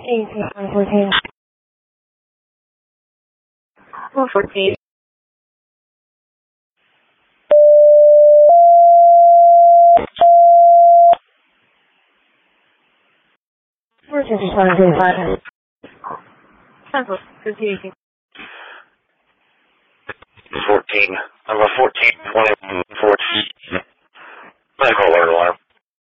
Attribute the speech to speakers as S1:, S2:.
S1: 14. 14. Emergency 5. Central, continuing.
S2: 14. Number 14, 20, 14. Medical alert alarm.